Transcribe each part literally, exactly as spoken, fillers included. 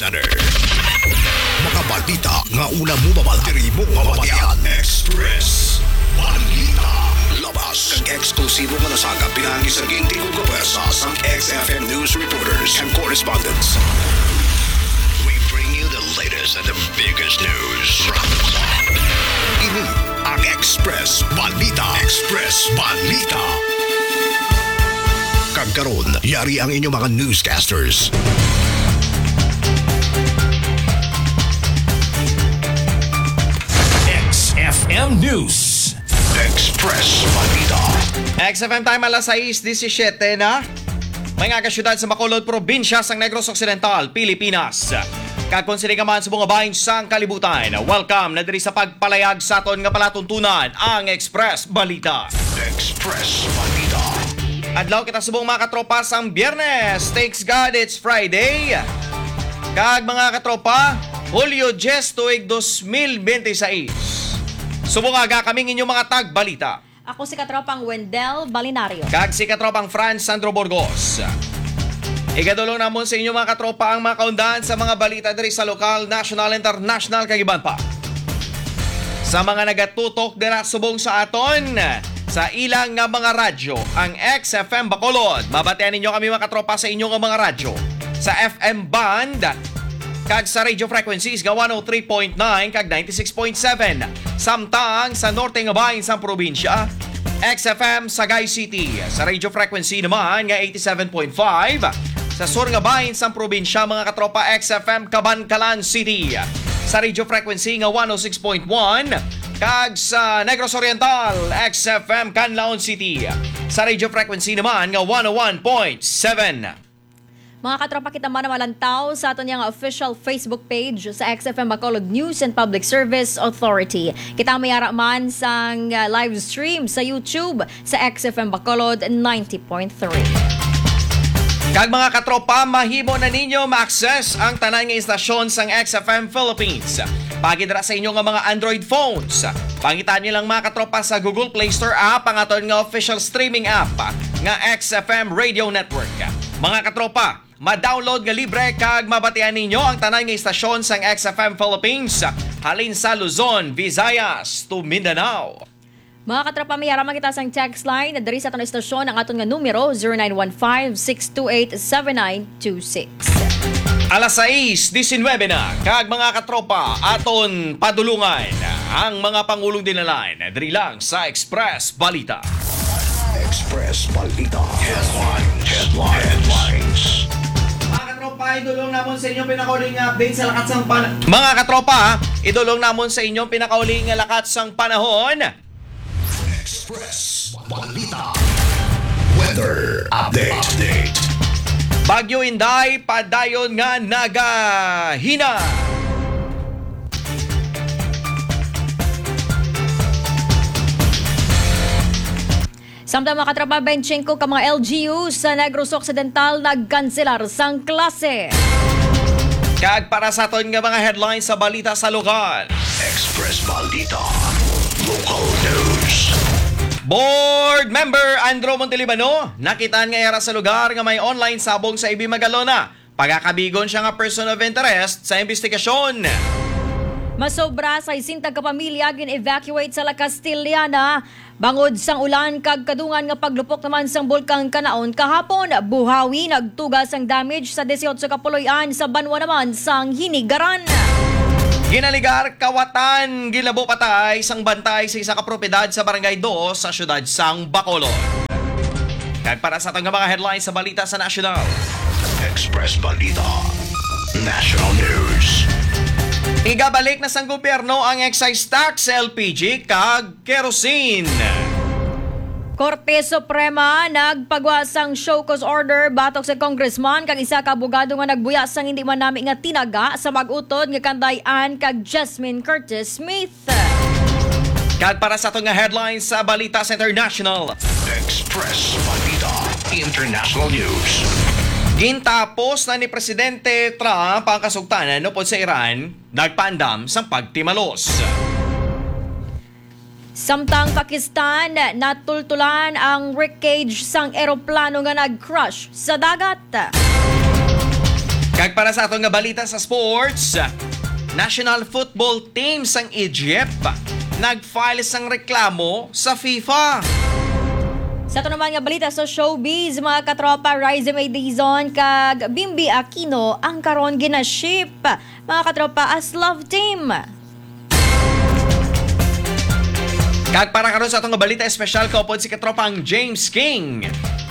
Center. Makabalita nga una mo mabaltiri mo mabatian. Express Balita. Labas kang eksklusibo nga nasaga pinangi sa ginti kong kapwersa sang X F M News reporters and correspondents. We bring you the latest and the biggest news. Ini ang Express Balita. Express Balita. Kagkaroon, yari ang inyong mga newscasters. X F M News. Express Balita. X F M time alas sais diecisiete na. May nga kasyudad sa Bacolod, probinsya sang Negros Occidental, Pilipinas. Kakonsiling ka man sa mga bahin sang kalibutan. Welcome na diri sa pagpalayag sa aton nga palatuntunan ang Express Balita. Express Balita. Adlaw kita subong mga katropa sang Biyernes. Thanks God it's Friday. Kag mga katropa, Hulyo diyes tuig dos mil beintiséis. Subong aga kaming inyong mga tagbalita. Ako si katropang Wendell Balinario. Kag si katropang Franz Sandro Burgos. Igadulong namon sa inyo mga katropa ang mga kaundahan sa mga balita diri sa lokal, national, international kag iban pa. Sa mga nagatutok dira subong sa aton sa ilang nga mga radyo, ang X F M Bacolod. Mabatian ninyo kami mga katropa sa inyong mga radyo. Sa F M band kag sa radio frequencies nga one oh three point nine kag ninety-six point seven. Samtang sa norte nga bahin sa probinsya, X F M Sagay City. Sa radio frequency naman nga eighty-seven point five. Sa sur nga bahin sa probinsya mga katropa, X F M Cabancalan City. Sa radio frequency nga one oh six point one. Kag sa Negros Oriental, X F M Canlaon City. Sa radio frequency naman nga one oh one point seven. Mga katropa, kita man na malantaw sa aton yang official Facebook page sa X F M Bacolod News and Public Service Authority. Kita mayara man sang uh, live stream sa YouTube sa X F M Bacolod ninety point three. Kag mga katropa, mahimo na ninyo ma-access ang tanan nga istasyon sang X F M Philippines. Pagidra sa inyo nga mga Android phones. Pangitaan niyo lang mga katropa sa Google Play Store app ang aton nga official streaming app nga X F M Radio Network. Mga katropa, ma-download nga libre kag mabatian ninyo ang tanan nga istasyon sang X F M Philippines halin sa Luzon, Visayas to Mindanao. Mga katropa, mayara kita sang text line na dari sa aton istasyon ang aton nga numero zero nine one five, six two eight, seven nine two six. Alas sais diecinueve na, kag mga katropa, aton padulungan ang mga pangulong dinalan diri lang sa Express Balita. Express Balita. Headlines. Headlines. Headlines. Mga katropa, idulong namon sa inyong pinakauling update sa lakat sang pan... Mga katropa, idulong namon sa inyong pinakauling lakat sang panahon. Express Balita. Weather update. Update. Bagyo Inday, padayon nga nagahina. Samtang mga katropa, twenty-five ka mga L G U sa Negros Occidental nagkanselar sang klase. Kag para sa aton nga mga headlines sa balita sa lokal. Express Balita. Local news. Board member Andro Montelibano, nakitaan nga era sa lugar nga may online sabong sa Ibi Magalona. Pagkakabigon siya nga person of interest sa investigasyon. Masobra sa isintag kapamilya gin-evacuate sa La Castillana. Bangod sang ulan kag kadungan nga paglupok naman sang bulkang Kanaon kahapon, buhawi nagtugas ang damage sa eighteen kapuloy-an sa banwa naman sang Hinigaran. Ginaligar kawatan gilabo patay sang bantay sa isa ka propiedad sa Barangay two sa siyudad sang Bacolod. Kag para sa atong mga headlines sa balita sa nasyonal. Express Balita. National News. Igabalik na sang gobyerno ang excise tax, L P G kag kerosene. Korte Suprema nagpagwasang show cause order batok sa congressman kag isa ka abogado nga nagbuya sang hindi man nami nga tinaga sa mag-utod nga kandayan kag Jasmine Curtis Smith. Kag para sa atong nga headlines sa balita sa international. Express Balita. International News. Gintapos na ni Presidente Trump ang kasugtanan upod sa Iran, nagpaandam sang pagtimalos. Samtang Pakistan, natultulan ang wreckage sang eroplano nga nag-crash sa dagat. Kag para sa atong nga balita sa sports, national football team sang Egypt nag-file sang reklamo sa FIFA. Sa ito naman nga balita sa showbiz, mga katropa, Rizem A. Dizon kag Bimbi Aquino ang karon ginaship, mga katropa, as love team. Kag para karon sa atong nga balita, espesyal kaupod si katropang James King.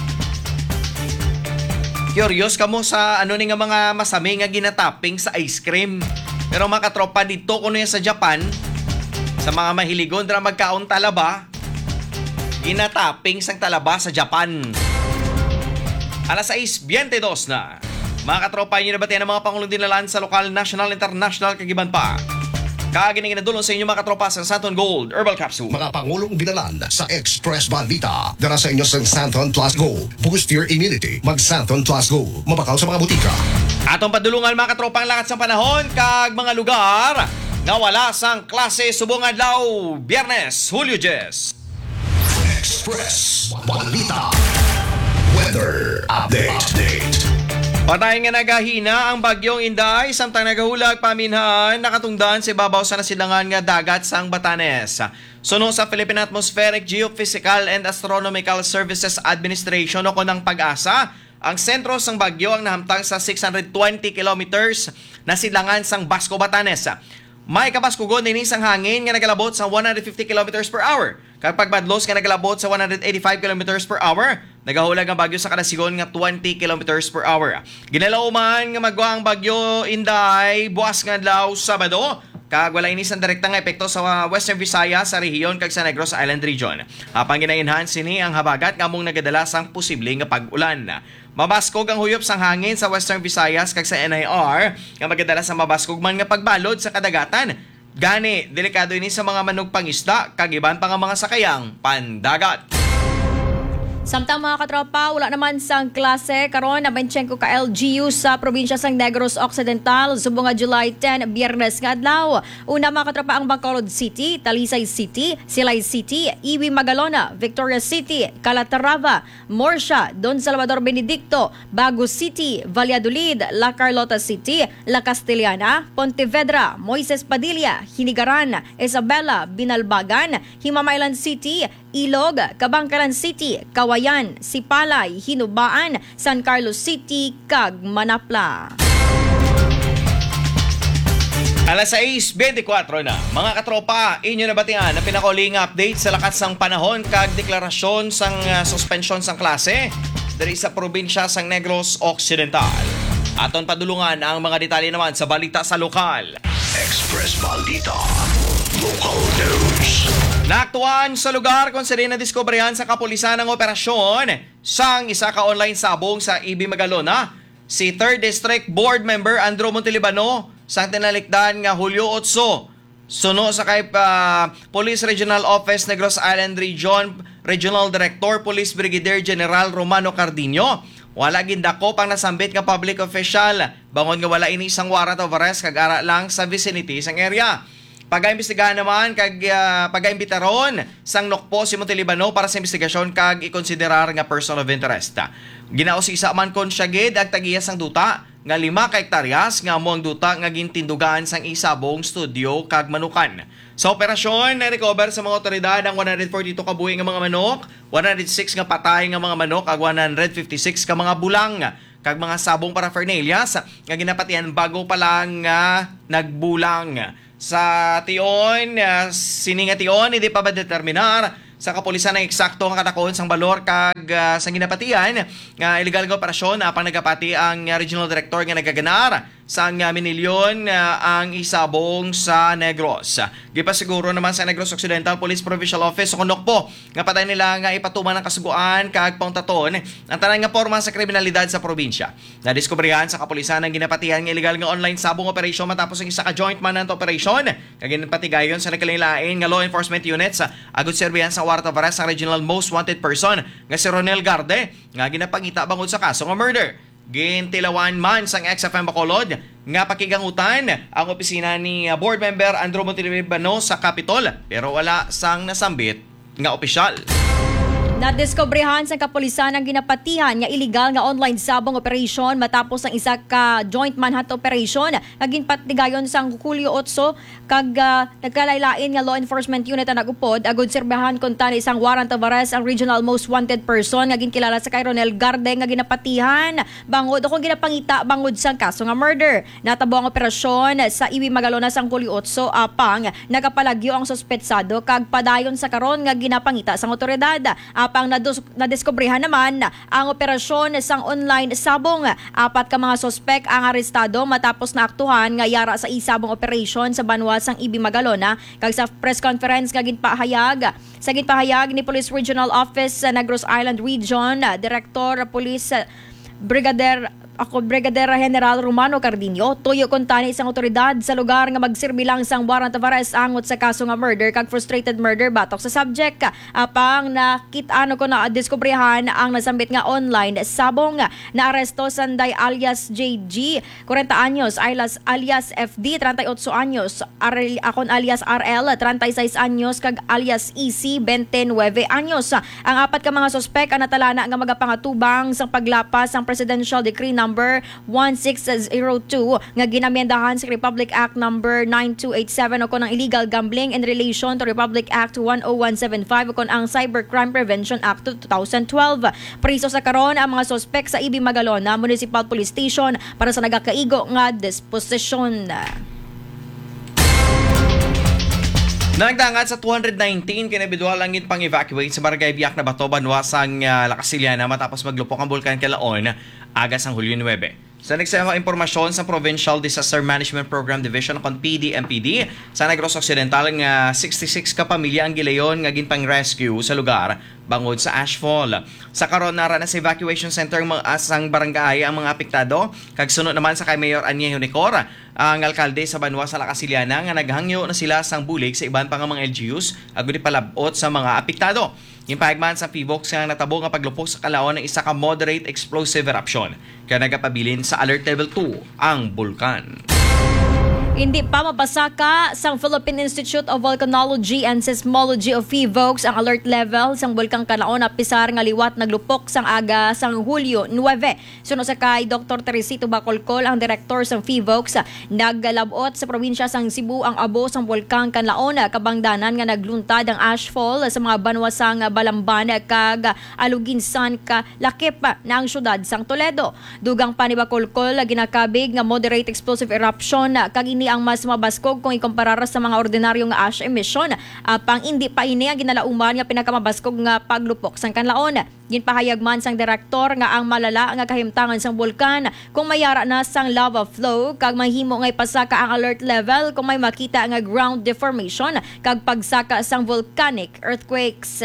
Curious kamo sa ano ni nga mga masami nga ginatapping sa ice cream. Pero mga katropa, dito kuno sa Japan, sa mga mahiligon dra magkaon talaba, ginatapping sang talaba sa Japan. Alas sais twenty-dos na. Mga katropa, inyo nabatian ang mga pangulong dinalaan sa lokal, national, international, kagiban pa. Kagining inadulong sa inyo mga katropa sa Santon Gold Herbal Capsule. Mga pangulong binalan sa Express Balita. Dara sa inyo sa Santon Plus Gold. Boost your immunity. Mag Santon Plus Gold. Mabakaw sa mga butika. Atong padulungan mga katropa ang lakat sa panahon kag mga lugar nga wala sang klase subong adlaw Biyernes, Hulyo Jess. Express Balita. Weather Update. Patay nga nagahina ang bagyong Inday samtang nagahulag paminhan nakatungdan sa ibabaw sa nasilangan nga dagat sang Batanes. Suno sa Philippine Atmospheric, Geophysical and Astronomical Services Administration o kunang Pag-asa, ang sentro sang bagyo ang nahamtang sa six hundred twenty kilometers na silangan sang Basco, Batanes. May kabaskugon din isang hangin nga nagalabot sa one hundred fifty kilometers per hour. Kapag badlos nga nagalabot sa one hundred eighty-five kilometers per hour, nagahulag ang bagyo sa kadasigon nga twenty kilometers per hour. Ginalaw man nga magwa ang bagyo Inday buwas nga adlaw Sabado, kag wala inis ang direktang epekto sa Western Visayas sa rehiyon kag sa Negros Island region. Hapang gina-enhance sini ang habagat nga mong nagadala sang posibleng nga pag-ulan. Mabaskog ang huyop sang hangin sa Western Visayas kag sa N I R nga magadala sa mabaskog man nga pagbalod sa kadagatan. Gani, delikado ini sa mga manok pangisda kag iban pa nga mga sakayang pandagat. Samtang mga katropa, wala naman sang klase karon na Benchenko ka L G U sa probinsya sang Negros Occidental subong nga July tenth, Biyernes nga adlaw. Una mga katropa ang Bacolod City, Talisay City, Silay City, Iwi Magalona, Victoria City, Calatrava, Morsha, Don Salvador Benedicto, Bago City, Valladolid, La Carlota City, La Castellana, Pontevedra, Moises Padilla, Hinigaran, Isabela, Binalbagan, Himamaylan City, Ilog, Kabangkalan City, Kawayan, Sipalay, Hinubaan, San Carlos City, kag Manapla. Alas sais twenty-four na. Mga katropa, inyo na batian ang pinakahuling update sa lakas sang panahon kag deklarasyon sang uh, suspension sang klase diri sa probinsya sang Negros Occidental. Aton padulungan ang mga detalye naman sa balita sa lokal. Express Balita. Local News. Naaktuan sa lugar kung saan na-diskobrehan sa kapulisan ng operasyon sang isa ka online sabong sa Ibi Magalona, si third District Board Member Andrew Montelibano sang tinalikdan nga Hulyo eight. Suno sa kay uh, Police Regional Office Negros Island Region Regional Director Police Brigadier General Romano Cardino, wala gindako pang nasambit nga public official bangon nga wala ini isang warrant of arrest kag ara lang sa vicinity sang area. Pag-aimbestigahan naman kag uh, pag-aimbitaron sang nokpo si Montelibano para sa investigasyon kag ikonsiderar nga person of interest. Ginausisa man kon siya gid ang tagiyas sang duta nga lima ka hektaryas nga amo ang duta nga gintindugan sang isabong studio kag manukan. Sa operasyon, na-recover sa mga otoridad ang one hundred forty-two ka buhi nga mga manok, one hundred six nga patay nga mga manok ag one hundred fifty-six ka mga bulang kag mga sabong paraphernalias nga ginapatian bago pa lang nga nagbulang. Sa tion, uh, sininga tion, hindi pa ba determinar sa kapulisan ng eksakto ang katakon sang balor kag uh, sang ginapatian nga illegal nga operasyon apang nagapati ang uh, regional director nga nagaganar sang uh, minilyon uh, ang isabong sa Negros. Gipasiguro naman sa Negros Occidental Police Provincial Office o kunok po nga patay nila nga ipatuman ng kasuguan kag pauntaton ang tanan nga porma sa kriminalidad sa probinsya. Nadiskubrihan sa kapulisan ang ginapatian nga illegal nga online sabong operation matapos ang isa ka joint manhunt operation kag ginapatigayon sa nagkalilain nga law enforcement units sa agud serbihan sa warrant of arrest ang regional most wanted person nga si Ronel Garde nga ginapangita bangod sa kaso nga murder. Gintilawan man sang X F M Bacolod nga pakigangutan ang opisina ni Board Member Andrew Montelibano sa Capitol pero wala sang nasambit nga opisyal. Nadiskobrehan sa kapulisan ang ginapatihan nga illegal nga online sabong operation matapos ang isa ka joint manhunt operation naging patigayon sang Hulyo eight kag uh, nagkalailain nga law enforcement unit ang nagupod agud serbahan kon tani isang warrant of arrest ang regional most wanted person nga ginkilala sa kay Ronel Garde nga ginapatihan bangod akong ginapangita bangod sang kaso nga murder. Natabo ang operasyon sa Iwi Magalona sang Hulyo eight apang nagapalagyo ang suspetsado kag padayon sa karon nga ginapangita sang otoridad. Apang nadus- nadiskobrehan naman ang operasyon sang online sabong. Apat ka mga sospek ang arestado matapos na aktuhan nga yara sa isabong operation sa banwa sang Ibi Magalona. Kag sa press conference nga ginpahayag sa ginpahayag ni Police Regional Office sa Negros Island Region, Director Police Brigadier ako Brigadier General Romano Cardinio tuyo kon tani isang otoridad sa lugar nga magsirbi lang sang warrant of arrest angot sa kaso nga murder kag frustrated murder batok sa subject. Apang nakit-ano ko na diskobrehan ang nasambit nga online sabong na aresto Sanday alias J G forty anyos, alias alias F D thirty-eight anyos, Ar- akon alias R L thirty-six anyos kag alias E C twenty-nine anyos. Ang apat ka mga sospek ang natalana nga magapangatubang sang paglapas sang Presidential Decree number sixteen oh two nga ginamyendahan sa Republic Act number nine two eight seven o kon ang illegal gambling in relation to Republic Act one oh one seven five o kon ang Cybercrime Prevention Act twenty twelve. Priso sa karon ang mga sospek sa Ibi Magalona Municipal Police Station para sa nagakaigo nga disposisyon. Nagdangat sa two hundred nineteen kinabidwal lang pang evacuate sa Barangay Biak na Bato, Banwasang uh, Lacasiliana matapos maglupok ang bulkan Kalaon agas ang Hulyo nine. Sa nagsama impormasyon sa Provincial Disaster Management Program Division kon P D M P D sa Negros Occidental nga sixty-six ka pamilya ang gilayon nga ginpang rescue sa lugar bangod sa ashfall. Sa karon nara na sa evacuation center mga asang barangay ang mga apektado kag sunod naman sa kay Mayor Aniel Nicor ang alkalde sa Banwa sa Lacasiliana nga naghangyo na sila sang bulig sa iban pa nga mga L G Us agud palabot sa mga apektado. Yung pahigman sa P V O C nga natabo nga paglupok sa Kalaon ng isa ka moderate explosive eruption kaya nagapabilin sa alert level two ang bulkan. Hindi pa mapasaka sang Philippine Institute of Volcanology and Seismology of P V O C ang alert level sang bulkang Kalaon na pisar nga liwat naglupok sang aga sang Hulyo nine. Suno sa kay Doctor Teresito Bacolcol ang direktor sang P V O C naggalabot sa probinsya sang Cebu ang abo sang bulkang Kalaon kabangdanan nga nagluntad ang ashfall sa mga banwa sang Balamban kag Aluginsan ka lakip na ang syudad sang Toledo. Dugang pa ni Bacolcol ginakabig nga moderate explosive eruption kag ini ang mas mabaskog kung ikumpara sa mga ordinaryong ash emission. Apang hindi pa ini ang ginalauman nga pinakamabaskog nga paglupok sang Kanlaon. Ginpahayag man sang direktor nga ang malala nga kahimtangan sang bulkan kung mayara na sang lava flow kag mahimo nga ipasaka ang alert level kung may makita nga ground deformation kag pagsaka sang volcanic earthquakes.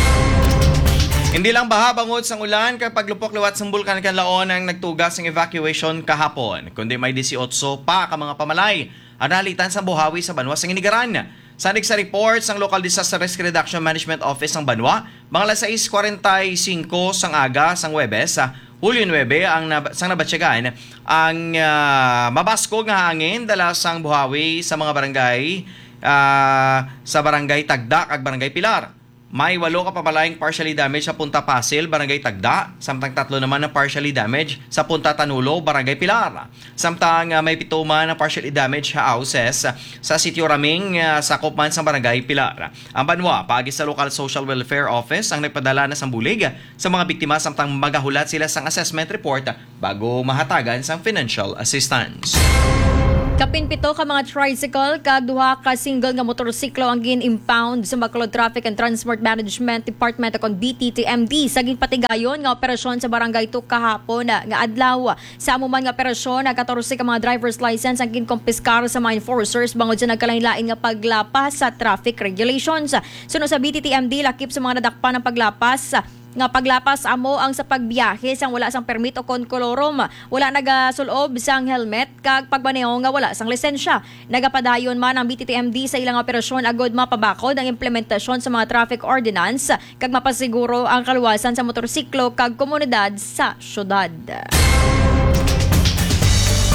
Hindi lang baha bangod sang ulan kay paglupok liwat sang bulkan Kanlaon ang nagtugas ng evacuation kahapon, kundi may eighteen pa ka mga pamalay ang nalitan sa buhawi sa Banwa sang Inigaran. Sanig sa report sang Local Disaster Risk Reduction Management Office ng Banwa, mga alas sais forty-five sang aga sang Huwebes sa Hulyo nine ang nab- sang nabatsyagan ang uh, mabaskog nga hangin dala sang buhawi sa mga barangay uh, sa Barangay Tagda kag Barangay Pilar. May walo ka papalayang partially damaged sa Punta Pasil, Barangay Tagda. Samtang tatlo naman na partially damaged sa Punta Tanulo, Barangay Pilar. Samtang uh, may pito man na partially damaged houses uh, sa Sitio Raming, uh, sakop man sa Barangay Pilar. Ang Banwa, paagi sa Local Social Welfare Office ang nagpadala na sang bulig sa mga biktima samtang magahulat sila sang assessment report bago mahatagan sang financial assistance. Kapinpito ka mga tricycle kag duha ka single nga motorsiklo ang gin-impound sa Bacolod Traffic and Transport Management Department o B T T M D sa ginpatigayon nga operasyon sa Barangay Tuk kahapon nga adlaw. Sa amuman nga operasyon, nagkatorse ka mga driver's license ang ginkompiskar sa mga enforcers bangod sa nagkalain-lain nga paglapas sa traffic regulations. Suno sa B T T M D, lakip sa mga nadakpan ng paglapas nga paglapas amo ang sa pagbiyahe sang wala sang permit o kon kolorom, wala nagasulob sang helmet kag pagmaneho nga wala sang lisensya. Nagapadayon man ang B T T M D sa ilang operasyon agod mapabakod ang implementasyon sa mga traffic ordinance kag mapasiguro ang kaluwasan sa motorsiklo kag komunidad sa syudad.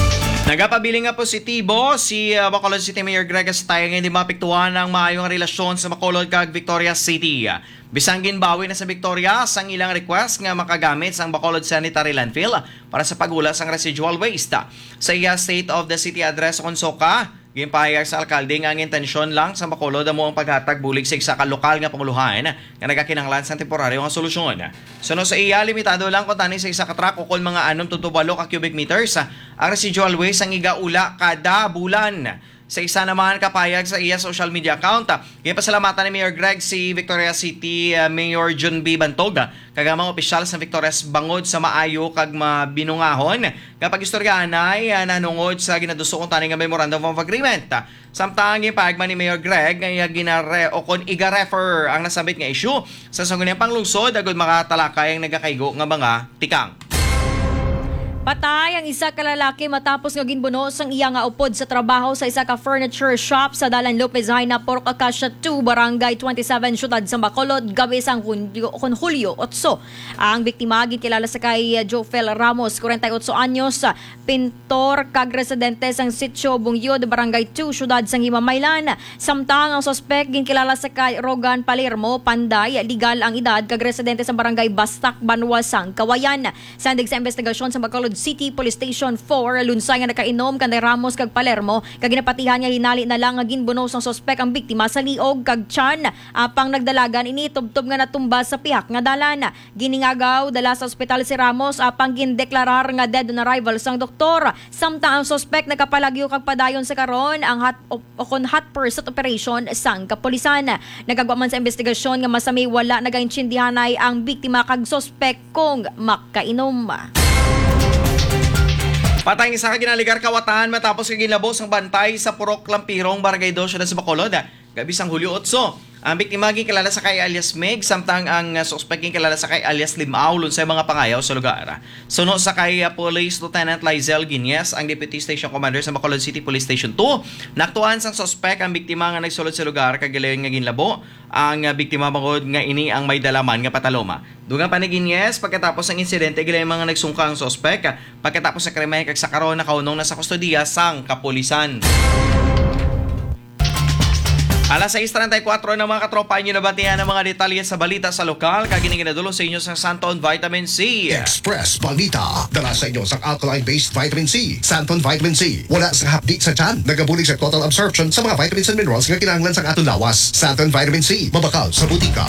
Nagapabili nga positibo si uh, Bacolod City Mayor Greg Astay nga hindi mapiktuhan ng maayong relasyon sa Bacolod kag Victoria City. Bisang ginbawi na sa Victoria sang ilang request nga makagamit sang Bacolod Sanitary Landfill para sa pagulas sang residual waste. Sa iya State of the City address on Soka, gimpahayag sa alkalde nga ang intensyon lang sa Bacolod amo ang paghatag bulig sa isa ka lokal nga panguluhan nga nagakinahanglan sa temporaryo nga solusyon. Suno sa iya, limitado lang kung tani sa isa ka truck o kung mga anom tutubalo ka cubic meters ang residual waste ang igaula kada bulan. Sa isa naman kapayag sa iya social media account, gipasalamatan ni Mayor Greg si Victoria City uh, Mayor John B. Bantog kagamang opisyal sa Victoria's bangod sa maayo kag mabinungahon kapag istoryahan ay uh, nanungod sa ginaduso kong tani nga memorandum of agreement. Samtang gipagman ni Mayor Greg nga ginare o kon iga-refer ang nasabit nga issue sa sangguniang panglungsod agud makatalakay ang nagakaigo nga mga tikang. Patay ang isa ka lalaki matapos nga ginbuno sang iya nga upod sa trabaho sa isa ka furniture shop sa Dalan Lopez Haina, Port Acacia two, Barangay twenty-seven, Syudad sa Bacolod, gabi sang Hulyo, Hulyo eight. Ang biktima ginkilala sa kay Jofel Ramos, forty-eight anyos, pintor kag residente sang Sitio Bungyod, Barangay two, Syudad sang Himamaylan. Samtang ang suspect ginkilala sa kay Rogan Palermo, Panday, legal ang edad kag residente sa Barangay Bastak, Banwasang, Kawayan. Sandig sa investigasyon sa Bacolod City Police Station four, lunsay nga nakainom kanday Ramos kag Palermo kag ginapatihan nga hinali na lang nga ginbuno sang suspek ang biktima sa liog kag tiyan. Apang nagdalagan ini tubtob nga natumba sa pihak nga dalan. Giningagaw dala sa ospital si Ramos apang gindeklarar nga dead on arrival sang doktor. Samtang ang suspek nakapalagyo kag padayon sa karon ang hot o, o kon hot pursuit operation sang kapulisan. Nagagwa man sa investigasyon nga masami wala nagaintindihanay ang biktima kag suspek kung makainom. Patay ng isa ka ginaligar kawatan matapos kaginlabos ang bantay sa Purok Lampirong, Barangay two, Syudad sa Bacolod. Gabi sang Hulyo eight. Ang biktima ginkilala sa kay alias Meg, samtang ang uh, suspect ginkilala sa kay alias Limaw lunsay mga pangayaw sa lugar. Suno sa kay uh, Police Lieutenant Lizel Guiñez, ang Deputy Station Commander sa Bacolod City Police Station two. Naktuan sang suspect ang biktima nga nagsulod sa lugar kag gilayon nga ginlabo. Ang uh, biktima bangod nga ini ang may dalaman nga pataloma. Dugang pa ni Guiñez, pagkatapos ng insidente gilayon mga nagsungka ang suspect. Pagkatapos sa krimen kag sa karon nakaunong na sa kustodiya sang kapulisan. Alas sais treinta y cuatro na mga katropa, inyo nabatihan ng mga detalye sa balita sa lokal. Kaginiginadulo sa inyo sa Santon Vitamin C. Express Balita. Dala sa inyo sa alkaline-based vitamin C. Santon Vitamin C. Wala sa hapdi sa tiyan. Nagabulig sa total absorption sa mga vitamins and minerals nga kinahanglan sa atong lawas. Santon Vitamin C. Mabakal sa butika.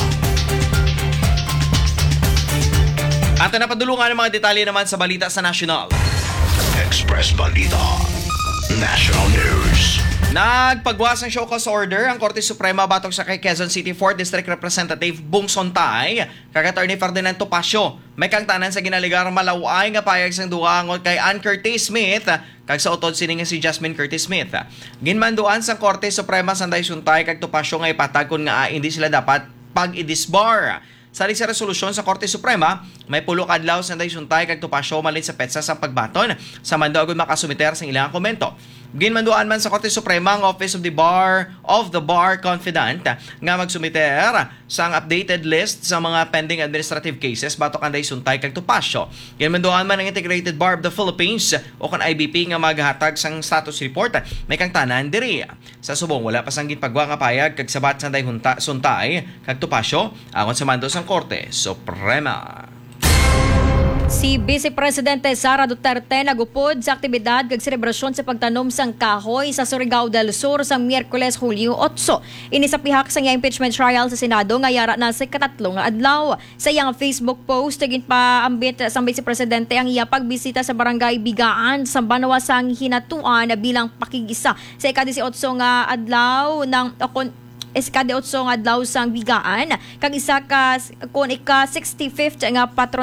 At napadulungan ng mga detalye naman sa balita sa National. Express Balita. National News. Nagpagwas ng show cause order ang Korte Suprema batok sa kay Quezon City fourth District Representative Bong Sontay kag Attorney Ferdinand Topacio. May kangtanan sa ginaligar malaway nga payag sang duhangon kay Ann Curtis Smith kag sa utod sini nga si Jasmine Curtis Smith. Ginmanduan sa Korte Suprema Sanday Sontay kag Topacio nga ipatag kun nga hindi sila dapat pag-idisbar. Sa sa resolusyon sa Korte Suprema, may pulo kadlaw sa Sanday Sontay kag Topacio malin sa petsa sa pagbaton sa mando agud makasumiter sa ilang komento. Ginmanduan man sa Korte Suprema ang Office of the Bar of the Bar Confidant nga magsumiter sa updated list sa mga pending administrative cases batok Anday Sontay kag Topacio. Ginmanduan man ang Integrated Bar of the Philippines o kan I B P nga maghatag sang status report may kangtanan diri. Sa subong wala pa sang ginpagwa nga payag kag sabat Sanday Sontay kag Topacio agon sa mando sang Korte Suprema. Si Vice Presidente Sara Duterte nagupod sa aktibidad kag selebrasyon sa pagtanom sang kahoy sa Surigao del Sur sa Miyerkules, Hulyo eight. Ini sa pihak sa impeachment trial sa Senado nga yara na sa katatlong nga adlaw. Sa iyang Facebook post tigin pa ambit sa Vice Presidente ang iya pagbisita sa Barangay Bigaan sa Banwasang Hinatuan bilang pakigisa sa ika-eighteen nga adlaw ng ika-eighteen nga adlaw sang Bigaan kag isa ka kun ika sixty-fifth nga patron